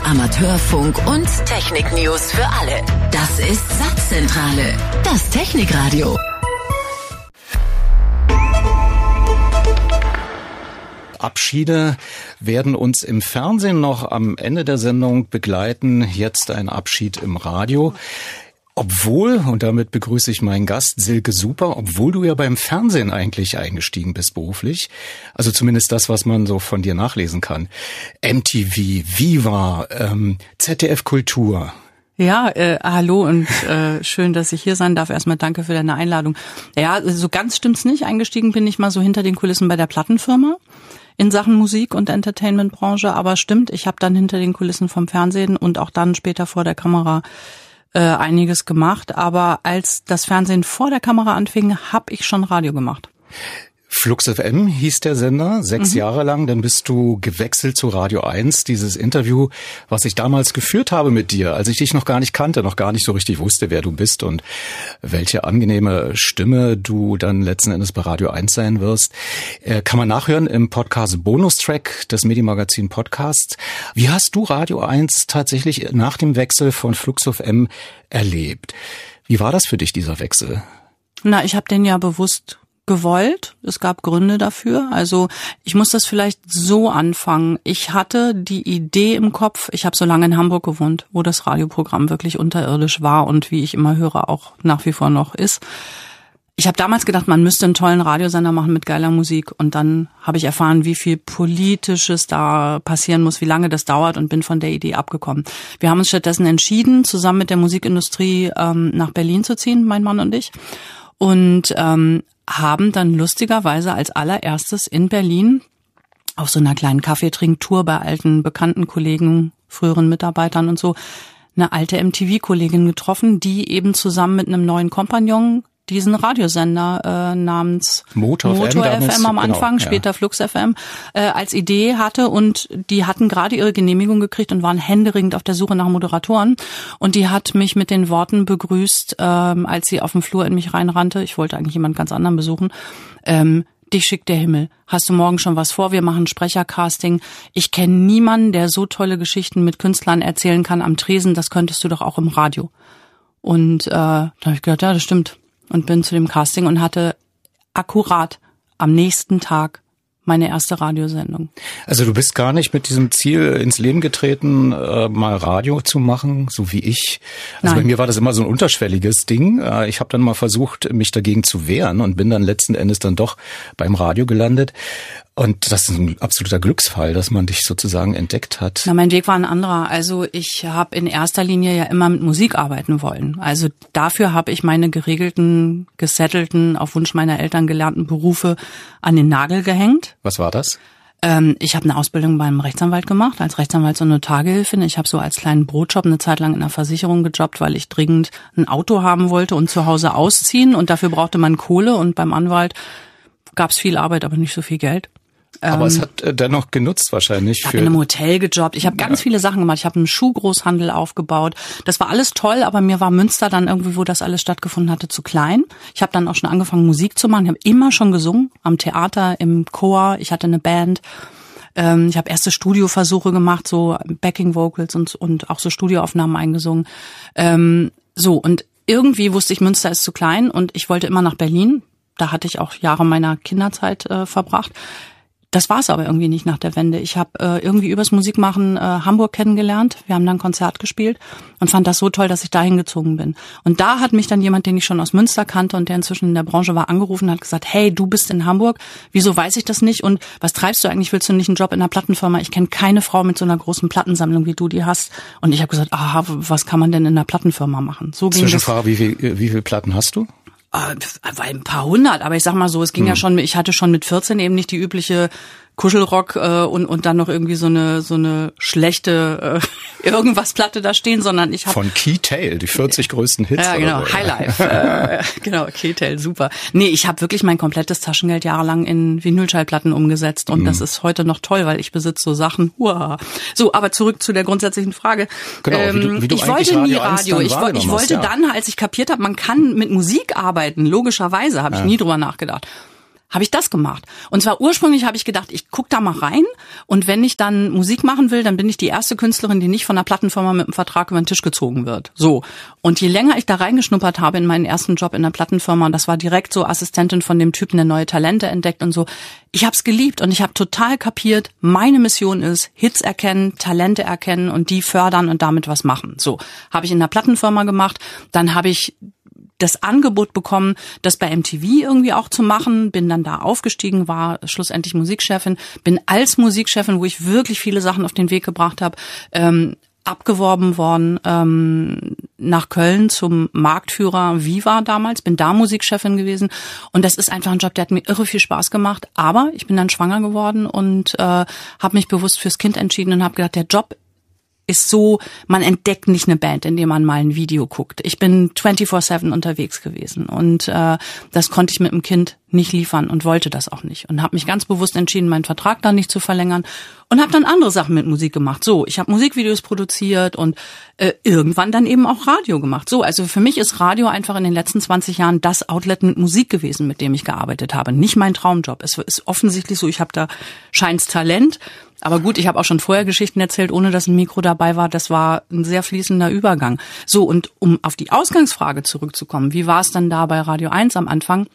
Amateurfunk und Technik-News für alle. Das ist Satzzentrale, das Technikradio. Abschiede werden uns im Fernsehen noch am Ende der Sendung begleiten. Jetzt ein Abschied im Radio. Obwohl, und damit begrüße ich meinen Gast Silke Super, obwohl du ja beim Fernsehen eigentlich eingestiegen bist beruflich, also zumindest das, was man so von dir nachlesen kann. MTV, Viva, ZDF Kultur. Ja, hallo und schön, dass ich hier sein darf. Erstmal danke für deine Einladung. Ja, so ganz stimmt's nicht. Eingestiegen bin ich mal so hinter den Kulissen bei der Plattenfirma in Sachen Musik- und Entertainment-Branche. Aber stimmt, ich habe dann hinter den Kulissen vom Fernsehen und auch dann später vor der Kamera einiges gemacht, aber als das Fernsehen vor der Kamera anfing, habe ich schon Radio gemacht. Flux FM hieß der Sender, 6 Jahre lang, dann bist du gewechselt zu Radio 1. Dieses Interview, was ich damals geführt habe mit dir, als ich dich noch gar nicht kannte, noch gar nicht so richtig wusste, wer du bist und welche angenehme Stimme du dann letzten Endes bei Radio 1 sein wirst, kann man nachhören im Podcast Bonustrack des Medienmagazin Podcasts. Wie hast du Radio 1 tatsächlich nach dem Wechsel von Flux FM erlebt? Wie war das für dich, dieser Wechsel? Na, ich habe den ja bewusst gewollt. Es gab Gründe dafür. Also ich muss das vielleicht so anfangen. Ich hatte die Idee im Kopf, ich habe so lange in Hamburg gewohnt, wo das Radioprogramm wirklich unterirdisch war und wie ich immer höre, auch nach wie vor noch ist. Ich habe damals gedacht, man müsste einen tollen Radiosender machen mit geiler Musik und dann habe ich erfahren, wie viel Politisches da passieren muss, wie lange das dauert und bin von der Idee abgekommen. Wir haben uns stattdessen entschieden, zusammen mit der Musikindustrie nach Berlin zu ziehen, mein Mann und ich. Und haben dann lustigerweise als allererstes in Berlin auf so einer kleinen Kaffeetrinktour bei alten bekannten Kollegen, früheren Mitarbeitern und so, eine alte MTV-Kollegin getroffen, die eben zusammen mit einem neuen Kompagnon diesen Radiosender namens Motor FM am Anfang, genau, später Flux FM, als Idee hatte und die hatten gerade ihre Genehmigung gekriegt und waren händeringend auf der Suche nach Moderatoren und die hat mich mit den Worten begrüßt, als sie auf dem Flur in mich reinrannte, ich wollte eigentlich jemand ganz anderen besuchen, dich schickt der Himmel, hast du morgen schon was vor, wir machen Sprechercasting, ich kenne niemanden, der so tolle Geschichten mit Künstlern erzählen kann am Tresen, das könntest du doch auch im Radio. Und da habe ich gedacht, ja, das stimmt. Und bin zu dem Casting und hatte akkurat am nächsten Tag meine erste Radiosendung. Also du bist gar nicht mit diesem Ziel ins Leben getreten, mal Radio zu machen, so wie ich. Also Nein. Bei mir war das immer so ein unterschwelliges Ding. Ich habe dann mal versucht, mich dagegen zu wehren und bin dann letzten Endes dann doch beim Radio gelandet. Und das ist ein absoluter Glücksfall, dass man dich sozusagen entdeckt hat. Na, mein Weg war ein anderer. Also ich habe in erster Linie ja immer mit Musik arbeiten wollen. Also dafür habe ich meine geregelten, gesettelten, auf Wunsch meiner Eltern gelernten Berufe an den Nagel gehängt. Was war das? Ich habe eine Ausbildung beim Rechtsanwalt gemacht, als Rechtsanwalts- und Notargehilfin. Ich habe so als kleinen Brotjob eine Zeit lang in der Versicherung gejobbt, weil ich dringend ein Auto haben wollte und zu Hause ausziehen. Und dafür brauchte man Kohle. Und beim Anwalt gab es viel Arbeit, aber nicht so viel Geld. Aber es hat dennoch genutzt wahrscheinlich. Ich habe in einem Hotel gejobbt. Ich habe ganz viele Sachen gemacht. Ich habe einen Schuhgroßhandel aufgebaut. Das war alles toll, aber mir war Münster dann irgendwie, wo das alles stattgefunden hatte, zu klein. Ich habe dann auch schon angefangen, Musik zu machen. Ich habe immer schon gesungen, am Theater, im Chor. Ich hatte eine Band. Ich habe erste Studioversuche gemacht, so Backing Vocals und auch so Studioaufnahmen eingesungen. Und irgendwie wusste ich, Münster ist zu klein und ich wollte immer nach Berlin. Da hatte ich auch Jahre meiner Kinderzeit verbracht. Das war es aber irgendwie nicht nach der Wende. Ich habe irgendwie übers Musikmachen Hamburg kennengelernt. Wir haben dann ein Konzert gespielt und fand das so toll, dass ich da hingezogen bin. Und da hat mich dann jemand, den ich schon aus Münster kannte und der inzwischen in der Branche war, angerufen und hat gesagt, hey, du bist in Hamburg, wieso weiß ich das nicht und was treibst du eigentlich, willst du nicht einen Job in einer Plattenfirma? Ich kenne keine Frau mit so einer großen Plattensammlung, wie du die hast. Und ich habe gesagt, aha, was kann man denn in einer Plattenfirma machen? So ging Zwischenfrage, wie viele Platten hast du? Ein paar hundert, aber ich sag mal so, es ging ja schon, ich hatte schon mit 14 eben nicht die übliche Kuschelrock und dann noch irgendwie so eine schlechte irgendwas Platte da stehen, sondern ich habe von Keytail die 40 größten Hits. Ja, genau, so. Highlife. Genau, Keytail, super. Nee, ich habe wirklich mein komplettes Taschengeld jahrelang in Vinylschallplatten umgesetzt und das ist heute noch toll, weil ich besitze so Sachen. Uah. So, aber zurück zu der grundsätzlichen Frage. Genau, wie du ich wollte nie Radio. Ich wollte ja. Dann, als ich kapiert habe, man kann mit Musik arbeiten, logischerweise, habe ich nie drüber nachgedacht. habe ich das gemacht. Und zwar ursprünglich habe ich gedacht, ich guck da mal rein und wenn ich dann Musik machen will, dann bin ich die erste Künstlerin, die nicht von einer Plattenfirma mit einem Vertrag über den Tisch gezogen wird. So. Und je länger ich da reingeschnuppert habe in meinen ersten Job in der Plattenfirma, und das war direkt so Assistentin von dem Typen, der neue Talente entdeckt und so, ich habe es geliebt und ich habe total kapiert, meine Mission ist, Hits erkennen, Talente erkennen und die fördern und damit was machen. So, habe ich in der Plattenfirma gemacht, dann habe ich das Angebot bekommen, das bei MTV irgendwie auch zu machen, bin dann da aufgestiegen, war schlussendlich Musikchefin, bin als Musikchefin, wo ich wirklich viele Sachen auf den Weg gebracht habe, abgeworben worden nach Köln zum Marktführer Viva damals, bin da Musikchefin gewesen und das ist einfach ein Job, der hat mir irre viel Spaß gemacht, aber ich bin dann schwanger geworden und habe mich bewusst fürs Kind entschieden und habe gedacht, der Job ist so, man entdeckt nicht eine Band, indem man mal ein Video guckt. Ich bin 24/7 unterwegs gewesen und das konnte ich mit dem Kind nicht liefern und wollte das auch nicht und habe mich ganz bewusst entschieden, meinen Vertrag da nicht zu verlängern und habe dann andere Sachen mit Musik gemacht. So, ich habe Musikvideos produziert und irgendwann dann eben auch Radio gemacht. So, also für mich ist Radio einfach in den letzten 20 Jahren das Outlet mit Musik gewesen, mit dem ich gearbeitet habe. Nicht mein Traumjob. Es ist offensichtlich so, ich habe da scheint's Talent. Aber gut, ich habe auch schon vorher Geschichten erzählt, ohne dass ein Mikro dabei war. Das war ein sehr fließender Übergang. So, und um auf die Ausgangsfrage zurückzukommen, wie war es dann da bei Radio 1 am Anfang?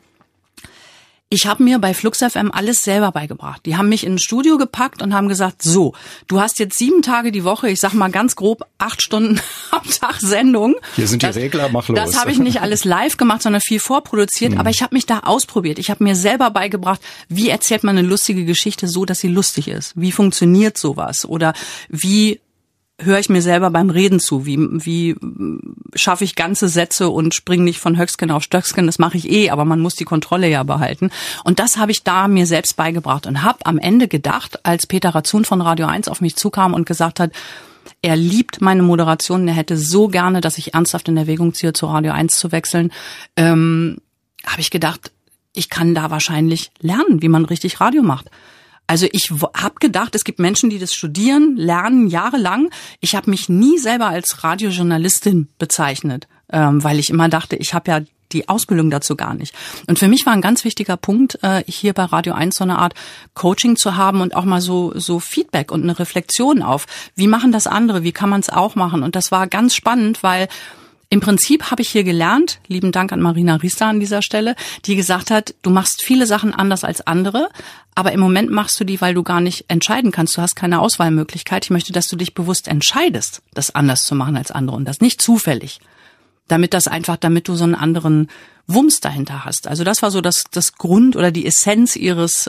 Ich habe mir bei Flux FM alles selber beigebracht. Die haben mich in ein Studio gepackt und haben gesagt, so, du hast jetzt 7 Tage die Woche, ich sag mal ganz grob 8 Stunden am Tag Sendung. Hier sind die Regler, mach los. Das habe ich nicht alles live gemacht, sondern viel vorproduziert, aber ich habe mich da ausprobiert. Ich habe mir selber beigebracht, wie erzählt man eine lustige Geschichte so, dass sie lustig ist? Wie funktioniert sowas? Oder wie höre ich mir selber beim Reden zu, wie schaffe ich ganze Sätze und springe nicht von Höcksken auf Stöcksken, das mache ich aber man muss die Kontrolle ja behalten. Und das habe ich da mir selbst beigebracht und habe am Ende gedacht, als Peter Ratzun von Radio 1 auf mich zukam und gesagt hat, er liebt meine Moderation, er hätte so gerne, dass ich ernsthaft in Erwägung ziehe, zu Radio 1 zu wechseln, habe ich gedacht, ich kann da wahrscheinlich lernen, wie man richtig Radio macht. Also ich habe gedacht, es gibt Menschen, die das studieren, lernen jahrelang. Ich habe mich nie selber als Radiojournalistin bezeichnet, weil ich immer dachte, ich habe ja die Ausbildung dazu gar nicht. Und für mich war ein ganz wichtiger Punkt, hier bei Radio 1 so eine Art Coaching zu haben und auch mal so Feedback und eine Reflexion auf, wie machen das andere, wie kann man es auch machen. Und das war ganz spannend, weil im Prinzip habe ich hier gelernt, lieben Dank an Marina Riester an dieser Stelle, die gesagt hat, du machst viele Sachen anders als andere, aber im Moment machst du die, weil du gar nicht entscheiden kannst. Du hast keine Auswahlmöglichkeit. Ich möchte, dass du dich bewusst entscheidest, das anders zu machen als andere und das nicht zufällig. Damit du so einen anderen Wumms dahinter hast. Also das war so das Grund oder die Essenz ihres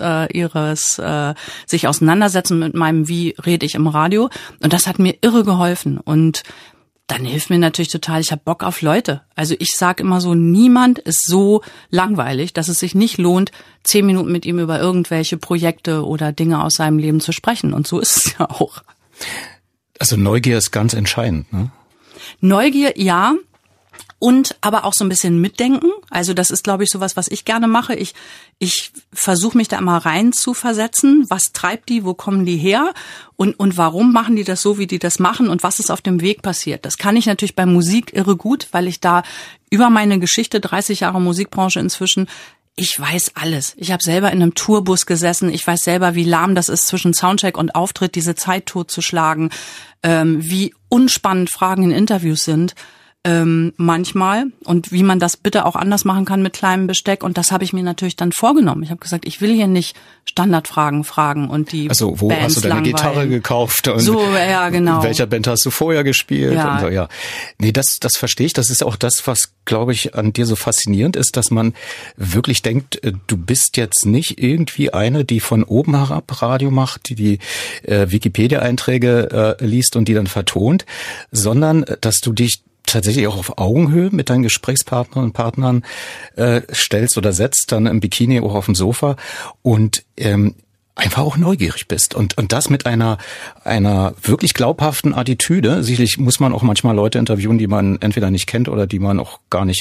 sich auseinandersetzen mit meinem, wie rede ich im Radio. Und das hat mir irre geholfen. Und dann hilft mir natürlich total, ich habe Bock auf Leute. Also ich sage immer so, niemand ist so langweilig, dass es sich nicht lohnt, 10 Minuten mit ihm über irgendwelche Projekte oder Dinge aus seinem Leben zu sprechen. Und so ist es ja auch. Also Neugier ist ganz entscheidend, ne? Neugier, ja. Und aber auch so ein bisschen mitdenken. Also das ist, glaube ich, sowas, was ich gerne mache. Ich versuche mich da immer rein zu versetzen. Was treibt die? Wo kommen die her? Und warum machen die das so, wie die das machen? Und was ist auf dem Weg passiert? Das kann ich natürlich bei Musik irre gut, weil ich da über meine Geschichte, 30 Jahre Musikbranche inzwischen, ich weiß alles. Ich habe selber in einem Tourbus gesessen. Ich weiß selber, wie lahm das ist, zwischen Soundcheck und Auftritt diese Zeit totzuschlagen. Wie unspannend Fragen in Interviews sind. Manchmal und wie man das bitte auch anders machen kann mit kleinem Besteck und das habe ich mir natürlich dann vorgenommen. Ich habe gesagt, ich will hier nicht Standardfragen fragen und die Also wo Bands hast du deine langweilen. Gitarre gekauft und so, ja, genau. welcher Band hast du vorher gespielt? Ja. Und so, ja. Nee, das verstehe ich. Das ist auch das, was, glaube ich, an dir so faszinierend ist, dass man wirklich denkt, du bist jetzt nicht irgendwie eine, die von oben herab Radio macht, die Wikipedia-Einträge liest und die dann vertont, sondern dass du dich tatsächlich auch auf Augenhöhe mit deinen Gesprächspartnern und Partnern stellst oder setzt, dann im Bikini auch auf dem Sofa und einfach auch neugierig bist und das mit einer wirklich glaubhaften Attitüde. Sicherlich muss man auch manchmal Leute interviewen, die man entweder nicht kennt oder die man auch gar nicht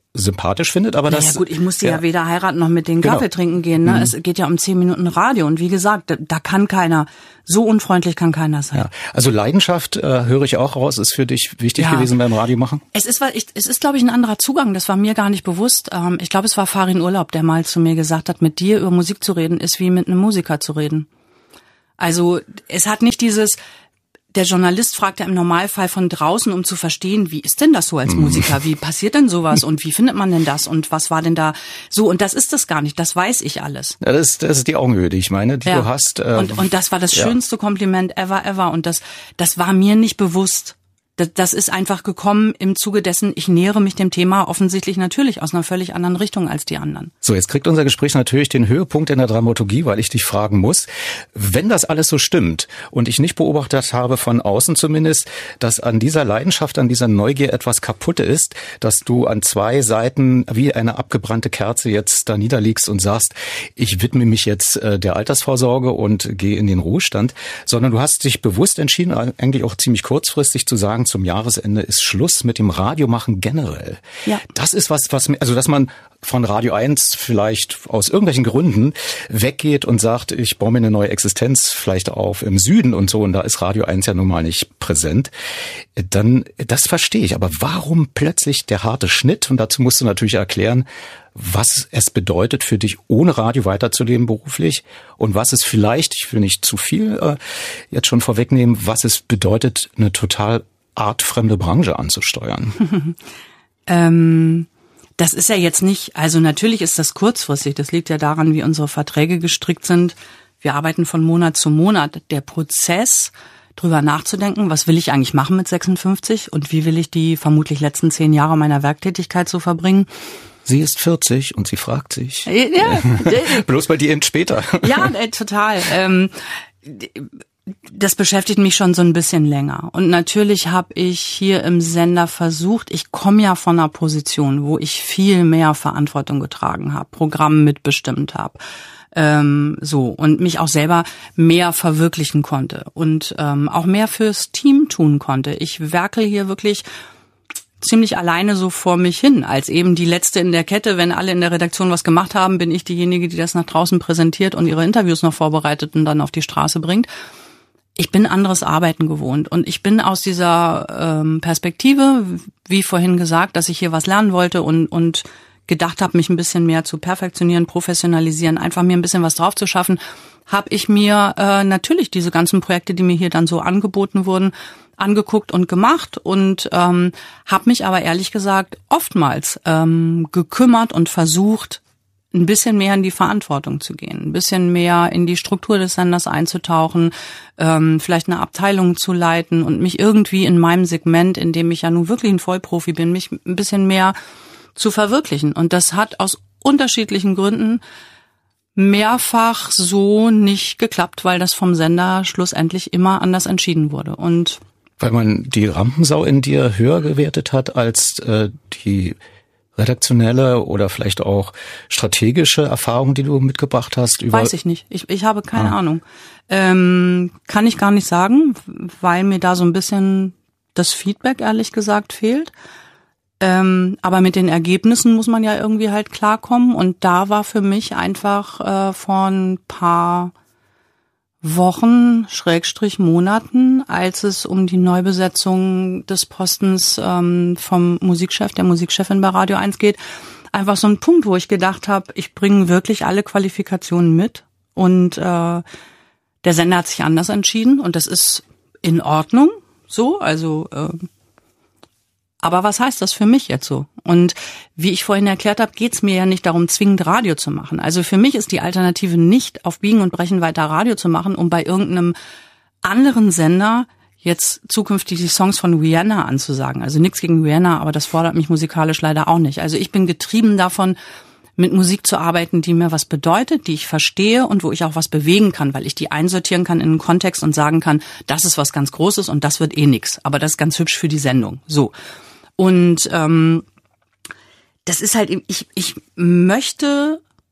sympathisch findet, aber das... Ja gut, ich musste ja weder heiraten noch mit den Kaffee trinken gehen. Ne? Es geht ja um 10 Minuten Radio und wie gesagt, da kann keiner, so unfreundlich kann keiner sein. Ja. Also Leidenschaft, höre ich auch raus, ist für dich wichtig gewesen beim Radio machen? Es ist, glaube ich, ein anderer Zugang, das war mir gar nicht bewusst. Ich glaube, es war Farin Urlaub, der mal zu mir gesagt hat, mit dir über Musik zu reden, ist wie mit einem Musiker zu reden. Also es hat nicht dieses... Der Journalist fragt ja im Normalfall von draußen, um zu verstehen, wie ist denn das so als Musiker? Wie passiert denn sowas? Und wie findet man denn das? Und was war denn da so? Und das ist das gar nicht. Das weiß ich alles. Ja, das ist die Augenhöhe, die ich meine, die du hast. Und das war das schönste Kompliment ever. Und das war mir nicht bewusst. Das ist einfach gekommen im Zuge dessen, ich nähere mich dem Thema offensichtlich natürlich aus einer völlig anderen Richtung als die anderen. So, jetzt kriegt unser Gespräch natürlich den Höhepunkt in der Dramaturgie, weil ich dich fragen muss, wenn das alles so stimmt und ich nicht beobachtet habe, von außen zumindest, dass an dieser Leidenschaft, an dieser Neugier etwas kaputt ist, dass du an 2 Seiten wie eine abgebrannte Kerze jetzt da niederliegst und sagst, ich widme mich jetzt der Altersvorsorge und gehe in den Ruhestand, sondern du hast dich bewusst entschieden, eigentlich auch ziemlich kurzfristig zu sagen, zum Jahresende ist Schluss mit dem Radiomachen generell. Ja. Das ist was also dass man von Radio 1 vielleicht aus irgendwelchen Gründen weggeht und sagt, ich baue mir eine neue Existenz vielleicht auf im Süden und so, und da ist Radio 1 ja nun mal nicht präsent, dann, das verstehe ich. Aber warum plötzlich der harte Schnitt? Und dazu musst du natürlich erklären, was es bedeutet für dich, ohne Radio weiterzuleben beruflich, und was es vielleicht, ich will nicht zu viel jetzt schon vorwegnehmen, was es bedeutet, eine total artfremde Branche anzusteuern. Das ist ja jetzt nicht, also natürlich ist das kurzfristig, das liegt ja daran, wie unsere Verträge gestrickt sind. Wir arbeiten von Monat zu Monat. Der Prozess, drüber nachzudenken, was will ich eigentlich machen mit 56 und wie will ich die vermutlich letzten 10 Jahre meiner Werktätigkeit so verbringen. Sie ist 40 und sie fragt sich. Ja. Bloß bei dir eben später. Ja, total. Das beschäftigt mich schon so ein bisschen länger. Und natürlich habe ich hier im Sender versucht, ich komme ja von einer Position, wo ich viel mehr Verantwortung getragen habe, Programm mitbestimmt habe, und mich auch selber mehr verwirklichen konnte und auch mehr fürs Team tun konnte. Ich werkel hier wirklich ziemlich alleine so vor mich hin, als eben die Letzte in der Kette. Wenn alle in der Redaktion was gemacht haben, bin ich diejenige, die das nach draußen präsentiert und ihre Interviews noch vorbereitet und dann auf die Straße bringt. Ich bin anderes Arbeiten gewohnt und ich bin aus dieser Perspektive, wie vorhin gesagt, dass ich hier was lernen wollte und gedacht habe, mich ein bisschen mehr zu perfektionieren, professionalisieren, einfach mir ein bisschen was drauf zu schaffen, habe ich mir natürlich diese ganzen Projekte, die mir hier dann so angeboten wurden, angeguckt und gemacht und habe mich aber ehrlich gesagt oftmals gekümmert und versucht, ein bisschen mehr in die Verantwortung zu gehen, ein bisschen mehr in die Struktur des Senders einzutauchen, vielleicht eine Abteilung zu leiten und mich irgendwie in meinem Segment, in dem ich ja nun wirklich ein Vollprofi bin, mich ein bisschen mehr zu verwirklichen. Und das hat aus unterschiedlichen Gründen mehrfach so nicht geklappt, weil das vom Sender schlussendlich immer anders entschieden wurde. Und weil man die Rampensau in dir höher gewertet hat als die redaktionelle oder vielleicht auch strategische Erfahrung, die du mitgebracht hast? Weiß ich nicht. Ich habe keine Ahnung. Kann ich gar nicht sagen, weil mir da so ein bisschen das Feedback, ehrlich gesagt, fehlt. Aber mit den Ergebnissen muss man ja irgendwie halt klarkommen. Und da war für mich einfach vor ein paar Wochen, Monaten, als es um die Neubesetzung des Postens vom Musikchef, der Musikchefin bei Radio 1 geht, einfach so ein Punkt, wo ich gedacht habe, ich bringe wirklich alle Qualifikationen mit und der Sender hat sich anders entschieden und das ist in Ordnung so, also aber was heißt das für mich jetzt so? Und wie ich vorhin erklärt habe, geht's mir ja nicht darum, zwingend Radio zu machen. Also für mich ist die Alternative nicht, auf Biegen und Brechen weiter Radio zu machen, um bei irgendeinem anderen Sender jetzt zukünftig die Songs von Rihanna anzusagen. Also nichts gegen Rihanna, aber das fordert mich musikalisch leider auch nicht. Also ich bin getrieben davon, mit Musik zu arbeiten, die mir was bedeutet, die ich verstehe und wo ich auch was bewegen kann, weil ich die einsortieren kann in einen Kontext und sagen kann, das ist was ganz Großes und das wird eh nix. Aber das ist ganz hübsch für die Sendung. So. Und das ist halt, ich möchte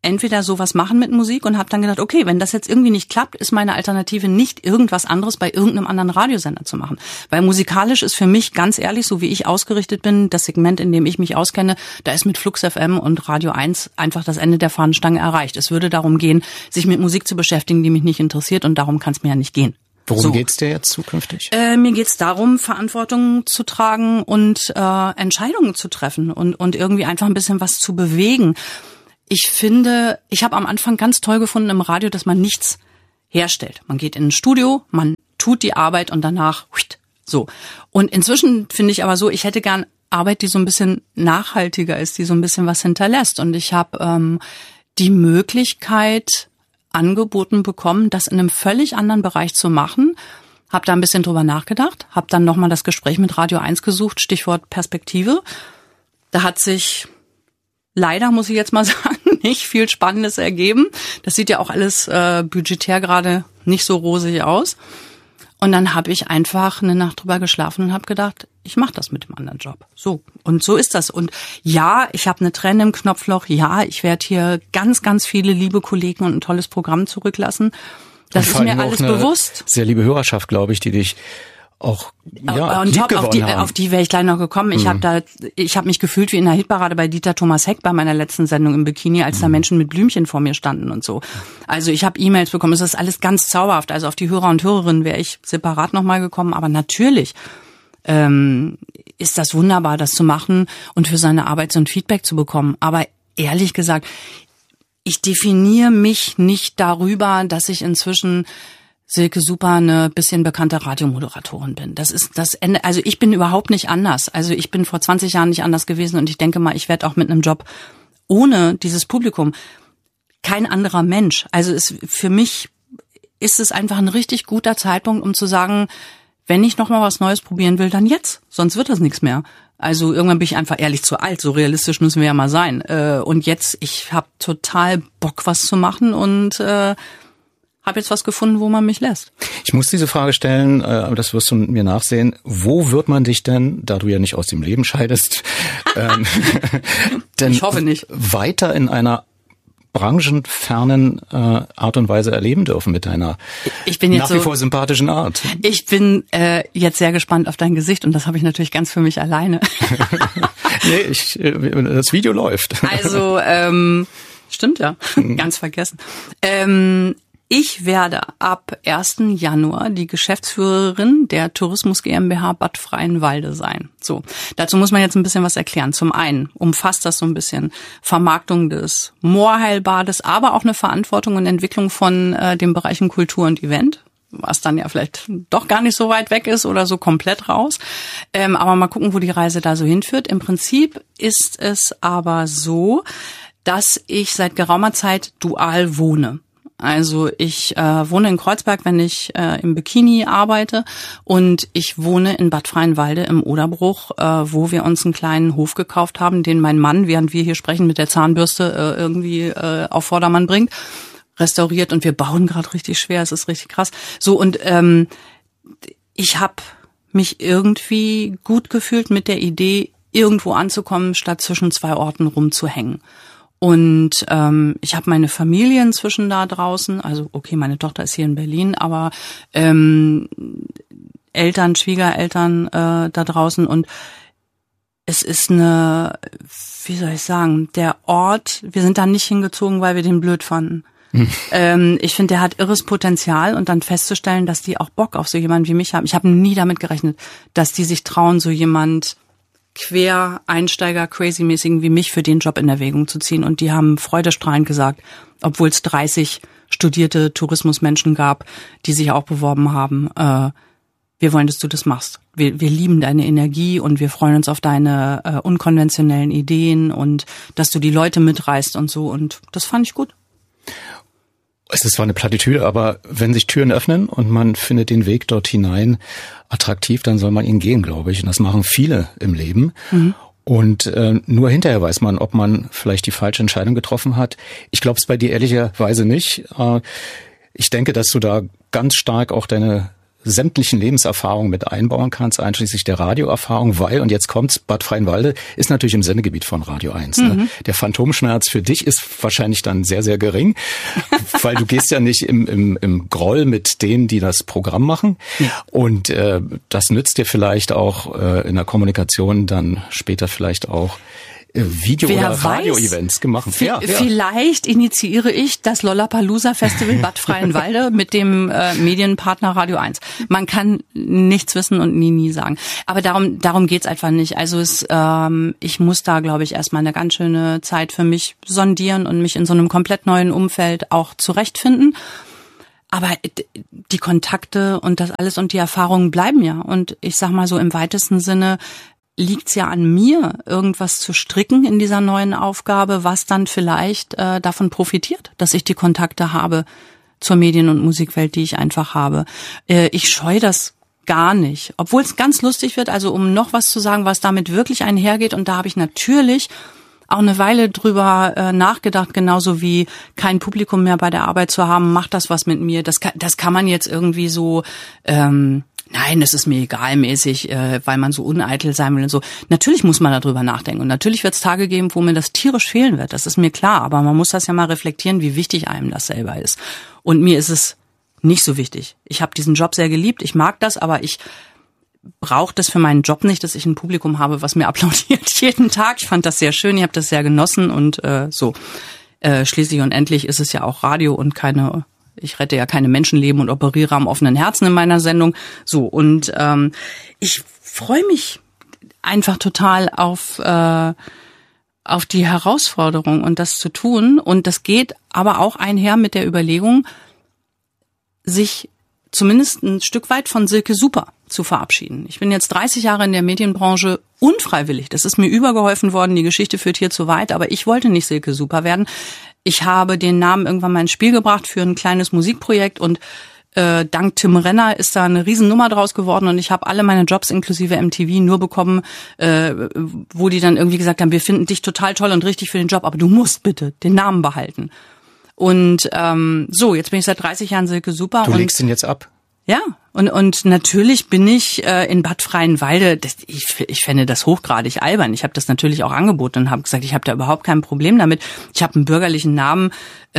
entweder sowas machen mit Musik und habe dann gedacht, okay, wenn das jetzt irgendwie nicht klappt, ist meine Alternative nicht irgendwas anderes bei irgendeinem anderen Radiosender zu machen. Weil musikalisch ist für mich, ganz ehrlich, so wie ich ausgerichtet bin, das Segment, in dem ich mich auskenne, da ist mit Flux FM und Radio 1 einfach das Ende der Fahnenstange erreicht. Es würde darum gehen, sich mit Musik zu beschäftigen, die mich nicht interessiert, und darum kann es mir ja nicht gehen. Worum geht's dir jetzt zukünftig? Mir geht's darum, Verantwortung zu tragen und Entscheidungen zu treffen und irgendwie einfach ein bisschen was zu bewegen. Ich finde, ich habe am Anfang ganz toll gefunden im Radio, dass man nichts herstellt. Man geht in ein Studio, man tut die Arbeit und danach so. Und inzwischen finde ich aber so, ich hätte gern Arbeit, die so ein bisschen nachhaltiger ist, die so ein bisschen was hinterlässt. Und ich habe die Möglichkeit angeboten bekommen, das in einem völlig anderen Bereich zu machen. Hab da ein bisschen drüber nachgedacht, hab dann nochmal das Gespräch mit Radio 1 gesucht, Stichwort Perspektive. Da hat sich leider, muss ich jetzt mal sagen, nicht viel Spannendes ergeben. Das sieht ja auch alles budgetär gerade nicht so rosig aus. Und dann habe ich einfach eine Nacht drüber geschlafen und habe gedacht, ich mache das mit dem anderen Job. So, und so ist das. Und ja, ich habe eine Träne im Knopfloch. Ja, ich werde hier ganz, ganz viele liebe Kollegen und ein tolles Programm zurücklassen. Das ist mir alles bewusst. Sehr liebe Hörerschaft, glaube ich, die dich auch lieb gewonnen haben. Auf die wäre ich gleich noch gekommen. Ich habe mich gefühlt wie in der Hitparade bei Dieter Thomas Heck bei meiner letzten Sendung im Bikini, als da Menschen mit Blümchen vor mir standen und so. Also ich habe E-Mails bekommen. Es ist alles ganz zauberhaft. Also auf die Hörer und Hörerinnen wäre ich separat nochmal gekommen. Aber natürlich ist das wunderbar, das zu machen und für seine Arbeit so ein Feedback zu bekommen. Aber ehrlich gesagt, ich definiere mich nicht darüber, dass ich inzwischen Silke Super eine bisschen bekannte Radiomoderatorin bin. Das ist das Ende. Also ich bin überhaupt nicht anders. Also ich bin vor 20 Jahren nicht anders gewesen und ich denke mal, ich werde auch mit einem Job ohne dieses Publikum kein anderer Mensch. Also für mich ist es einfach ein richtig guter Zeitpunkt, um zu sagen, wenn ich noch mal was Neues probieren will, dann jetzt. Sonst wird das nichts mehr. Also irgendwann bin ich einfach ehrlich zu alt. So realistisch müssen wir ja mal sein. Und jetzt, ich habe total Bock, was zu machen und habe jetzt was gefunden, wo man mich lässt. Ich muss diese Frage stellen, aber das wirst du mir nachsehen. Wo wird man dich denn, da du ja nicht aus dem Leben scheidest, denn ich hoffe nicht, weiter in einer branchenfernen Art und Weise erleben dürfen mit deiner nach wie vor sympathischen Art? Ich bin jetzt sehr gespannt auf dein Gesicht und das habe ich natürlich ganz für mich alleine. Nee, das Video läuft. Also, stimmt ja, ganz vergessen. Ich werde ab 1. Januar die Geschäftsführerin der Tourismus GmbH Bad Freienwalde sein. So, dazu muss man jetzt ein bisschen was erklären. Zum einen umfasst das so ein bisschen Vermarktung des Moorheilbades, aber auch eine Verantwortung und Entwicklung von den Bereichen Kultur und Event, was dann ja vielleicht doch gar nicht so weit weg ist oder so komplett raus. Aber mal gucken, wo die Reise da so hinführt. Im Prinzip ist es aber so, dass ich seit geraumer Zeit dual wohne. Also ich wohne in Kreuzberg, wenn ich im Bikini arbeite, und ich wohne in Bad Freienwalde im Oderbruch, wo wir uns einen kleinen Hof gekauft haben, den mein Mann, während wir hier sprechen, mit der Zahnbürste irgendwie auf Vordermann bringt, restauriert, und wir bauen gerade richtig schwer, es ist richtig krass. So, und ich habe mich irgendwie gut gefühlt mit der Idee, irgendwo anzukommen, statt zwischen zwei Orten rumzuhängen. Und ich habe meine Familie inzwischen da draußen, also okay, meine Tochter ist hier in Berlin, aber Eltern, Schwiegereltern da draußen, und es ist eine, wie soll ich sagen, der Ort, wir sind da nicht hingezogen, weil wir den blöd fanden. Ich finde, der hat irres Potenzial, und dann festzustellen, dass die auch Bock auf so jemanden wie mich haben. Ich habe nie damit gerechnet, dass die sich trauen, so jemand Quereinsteiger, crazy-mäßigen wie mich für den Job in Erwägung zu ziehen. Und die haben freudestrahlend gesagt, obwohl es 30 studierte Tourismusmenschen gab, die sich auch beworben haben, wir wollen, dass du das machst. Wir lieben deine Energie und wir freuen uns auf deine unkonventionellen Ideen und dass du die Leute mitreißt und so. Und das fand ich gut. Es ist zwar eine Plattitüde, aber wenn sich Türen öffnen und man findet den Weg dort hinein attraktiv, dann soll man ihn gehen, glaube ich. Und das machen viele im Leben. Mhm. Und nur hinterher weiß man, ob man vielleicht die falsche Entscheidung getroffen hat. Ich glaube es bei dir ehrlicherweise nicht. Ich denke, dass du da ganz stark auch deine sämtlichen Lebenserfahrungen mit einbauen kannst, einschließlich der Radioerfahrung, weil, und jetzt kommt's, Bad Freienwalde ist natürlich im Sendegebiet von Radio 1. Ne? Der Phantomschmerz für dich ist wahrscheinlich dann sehr, sehr gering, weil du gehst ja nicht im Groll mit denen, die das Programm machen. Ja. Und das nützt dir vielleicht auch in der Kommunikation dann später vielleicht auch Video- oder Radio-Events gemacht. Vielleicht initiiere ich das Lollapalooza-Festival Bad Freienwalde mit dem Medienpartner Radio 1. Man kann nichts wissen und nie sagen. Aber darum geht's einfach nicht. Also ich muss da, glaube ich, erstmal eine ganz schöne Zeit für mich sondieren und mich in so einem komplett neuen Umfeld auch zurechtfinden. Aber die Kontakte und das alles und die Erfahrungen bleiben ja. Und ich sag mal so im weitesten Sinne, liegt's ja an mir, irgendwas zu stricken in dieser neuen Aufgabe, was dann vielleicht davon profitiert, dass ich die Kontakte habe zur Medien- und Musikwelt, die ich einfach habe. Ich scheue das gar nicht, obwohl es ganz lustig wird, also um noch was zu sagen, was damit wirklich einhergeht. Und da habe ich natürlich auch eine Weile drüber nachgedacht, genauso wie kein Publikum mehr bei der Arbeit zu haben, macht das was mit mir. Das kann man jetzt irgendwie so nein, das ist mir egal mäßig, weil man so uneitel sein will und so. Natürlich muss man darüber nachdenken und natürlich wird es Tage geben, wo mir das tierisch fehlen wird, das ist mir klar, aber man muss das ja mal reflektieren, wie wichtig einem das selber ist. Und mir ist es nicht so wichtig. Ich habe diesen Job sehr geliebt, ich mag das, aber ich brauche das für meinen Job nicht, dass ich ein Publikum habe, was mir applaudiert jeden Tag. Ich fand das sehr schön, ich habe das sehr genossen und so. Schließlich und endlich ist es ja auch Radio und ich rette ja keine Menschenleben und operiere am offenen Herzen in meiner Sendung. So, und ich freue mich einfach total auf die Herausforderung und das zu tun. Und das geht aber auch einher mit der Überlegung, sich zumindest ein Stück weit von Silke Super zu verabschieden. Ich bin jetzt 30 Jahre in der Medienbranche unfreiwillig. Das ist mir übergeholfen worden. Die Geschichte führt hier zu weit, aber ich wollte nicht Silke Super werden. Ich habe den Namen irgendwann mal ins Spiel gebracht für ein kleines Musikprojekt und dank Tim Renner ist da eine Riesennummer draus geworden und ich habe alle meine Jobs inklusive MTV nur bekommen, wo die dann irgendwie gesagt haben, wir finden dich total toll und richtig für den Job, aber du musst bitte den Namen behalten. Und so, jetzt bin ich seit 30 Jahren Silke Super. Du legst ihn jetzt ab? Ja, und natürlich bin ich in Bad Freienwalde, ich fände das hochgradig albern. Ich habe das natürlich auch angeboten und habe gesagt, ich habe da überhaupt kein Problem damit. Ich habe einen bürgerlichen Namen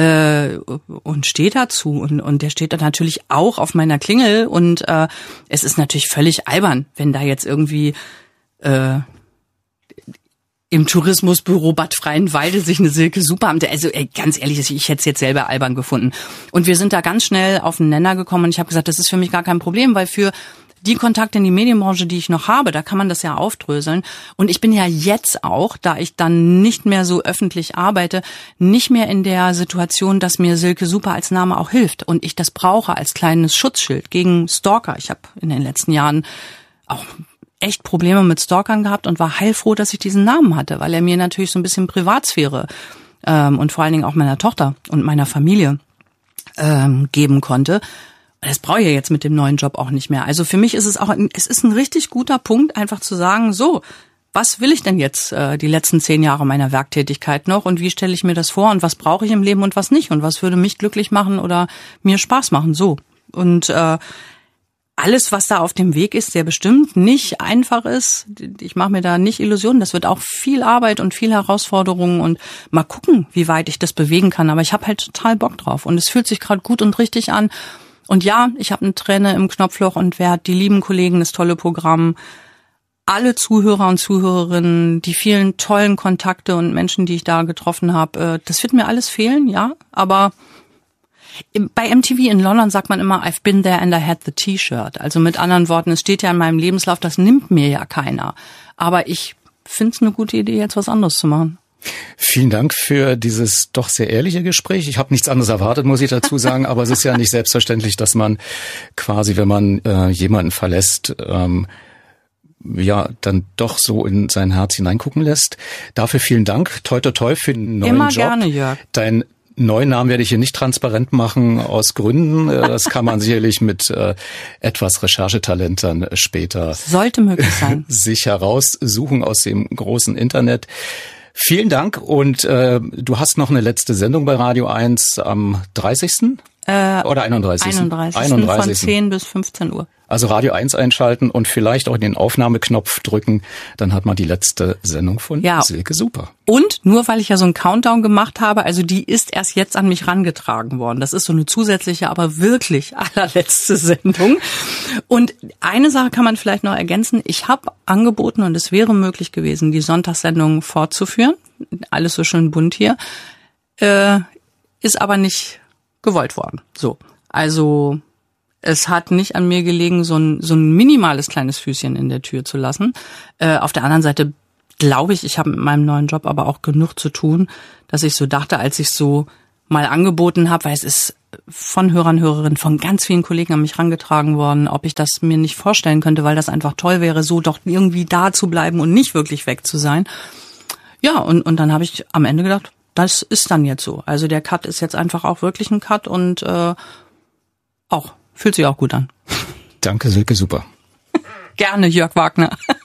und stehe dazu. Und der steht da natürlich auch auf meiner Klingel. Und es ist natürlich völlig albern, wenn da jetzt irgendwie im Tourismusbüro Bad Freienwalde sich eine Silke Super haben. Also ganz ehrlich, ich hätte es jetzt selber albern gefunden. Und wir sind da ganz schnell auf den Nenner gekommen und ich habe gesagt, das ist für mich gar kein Problem, weil für die Kontakte in die Medienbranche, die ich noch habe, da kann man das ja aufdröseln. Und ich bin ja jetzt auch, da ich dann nicht mehr so öffentlich arbeite, nicht mehr in der Situation, dass mir Silke Super als Name auch hilft und ich das brauche als kleines Schutzschild gegen Stalker. Ich habe in den letzten Jahren auch echt Probleme mit Stalkern gehabt und war heilfroh, dass ich diesen Namen hatte, weil er mir natürlich so ein bisschen Privatsphäre und vor allen Dingen auch meiner Tochter und meiner Familie geben konnte. Das brauche ich ja jetzt mit dem neuen Job auch nicht mehr. Also für mich ist es ist ein richtig guter Punkt, einfach zu sagen, so, was will ich denn jetzt die letzten 10 Jahre meiner Werktätigkeit noch und wie stelle ich mir das vor und was brauche ich im Leben und was nicht und was würde mich glücklich machen oder mir Spaß machen, so. Und alles, was da auf dem Weg ist, der bestimmt nicht einfach ist. Ich mache mir da nicht Illusionen. Das wird auch viel Arbeit und viel Herausforderungen und mal gucken, wie weit ich das bewegen kann. Aber ich habe halt total Bock drauf und es fühlt sich gerade gut und richtig an. Und ja, ich habe eine Träne im Knopfloch und wer hat die lieben Kollegen, das tolle Programm, alle Zuhörer und Zuhörerinnen, die vielen tollen Kontakte und Menschen, die ich da getroffen habe, das wird mir alles fehlen, ja, aber bei MTV in London sagt man immer, I've been there and I had the T-Shirt. Also mit anderen Worten, es steht ja in meinem Lebenslauf, das nimmt mir ja keiner. Aber ich finde es eine gute Idee, jetzt was anderes zu machen. Vielen Dank für dieses doch sehr ehrliche Gespräch. Ich habe nichts anderes erwartet, muss ich dazu sagen, aber es ist ja nicht selbstverständlich, dass man quasi, wenn man jemanden verlässt, ja, dann doch so in sein Herz hineingucken lässt. Dafür vielen Dank. Toi, toi, toi für den neuen Immer Job. Gerne, Jörg. Dein neuen Namen werde ich hier nicht transparent machen aus Gründen. Das kann man sicherlich mit etwas Recherchetalent dann später sollte möglich sein. Sich heraussuchen aus dem großen Internet. Vielen Dank und du hast noch eine letzte Sendung bei Radio 1 am 30. Oder 31. 31. Von 10 bis 15 Uhr. Also Radio 1 einschalten und vielleicht auch den Aufnahmeknopf drücken, dann hat man die letzte Sendung von Silke Super. Und nur weil ich ja so einen Countdown gemacht habe, also die ist erst jetzt an mich rangetragen worden. Das ist so eine zusätzliche, aber wirklich allerletzte Sendung. Und eine Sache kann man vielleicht noch ergänzen. Ich habe angeboten, und es wäre möglich gewesen, die Sonntagssendung fortzuführen. Alles so schön bunt hier. Ist aber nicht gewollt worden. So, also es hat nicht an mir gelegen, so ein minimales kleines Füßchen in der Tür zu lassen. Auf der anderen Seite glaube ich habe mit meinem neuen Job aber auch genug zu tun, dass ich so dachte, als ich so mal angeboten habe, weil es ist von Hörern, Hörerinnen, von ganz vielen Kollegen an mich rangetragen worden, ob ich das mir nicht vorstellen könnte, weil das einfach toll wäre, so doch irgendwie da zu bleiben und nicht wirklich weg zu sein. Ja, und dann habe ich am Ende gedacht, das ist dann jetzt so. Also der Cut ist jetzt einfach auch wirklich ein Cut und fühlt sich auch gut an. Danke, Silke Super. Gerne, Jörg Wagner.